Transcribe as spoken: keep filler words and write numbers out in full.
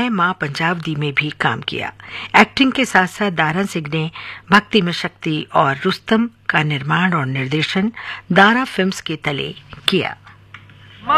मैं मां पंजाब दी में भी काम किया। एक्टिंग के साथ साथ दारा सिंह ने भक्ति में शक्ति और रुस्तम का निर्माण और निर्देशन दारा फिल्म्स के तले किया।